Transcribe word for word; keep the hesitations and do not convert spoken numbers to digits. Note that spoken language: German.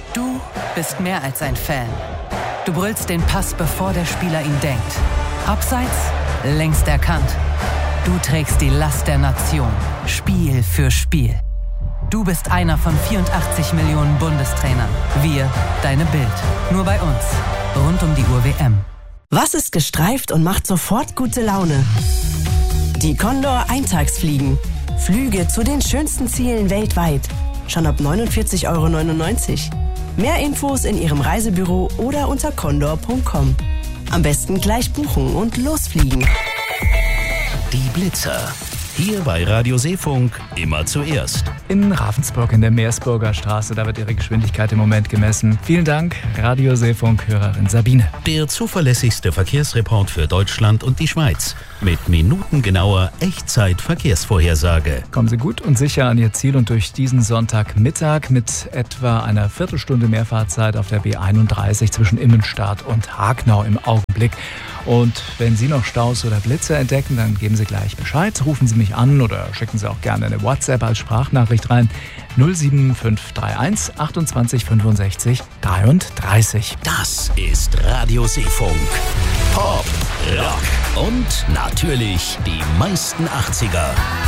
Du bist mehr als ein Fan. Du brüllst den Pass, bevor der Spieler ihn denkt. Abseits, längst erkannt. Du trägst die Last der Nation, Spiel für Spiel. Du bist einer von vierundachtzig Millionen Bundestrainern. Wir, deine Bild. Nur bei uns. Rund um die Uhr W M. Was ist gestreift und macht sofort gute Laune? Die Condor Eintagsfliegen. Flüge zu den schönsten Zielen weltweit. Schon ab neunundvierzig Euro neunundneunzig. Mehr Infos in Ihrem Reisebüro oder unter condor punkt com. Am besten gleich buchen und losfliegen. Die Blitzer. Hier bei Radio Seefunk immer zuerst. In Ravensburg in der Meersburger Straße, da wird Ihre Geschwindigkeit im Moment gemessen. Vielen Dank, Radio Seefunk-Hörerin Sabine. Der zuverlässigste Verkehrsreport für Deutschland und die Schweiz. Mit minutengenauer Echtzeit-Verkehrsvorhersage. Kommen Sie gut und sicher an Ihr Ziel und durch diesen Sonntagmittag mit etwa einer Viertelstunde Mehrfahrzeit auf der B einunddreißig zwischen Immenstadt und Hagnau im Augenblick. Und wenn Sie noch Staus oder Blitze entdecken, dann geben Sie gleich Bescheid. Rufen Sie mich an oder schicken Sie auch gerne eine WhatsApp als Sprachnachricht rein. null sieben fünf drei eins achtundzwanzig fünfundsechzig dreiunddreißig. Das ist Radio Seefunk. Pop, Rock und natürlich die meisten achtziger.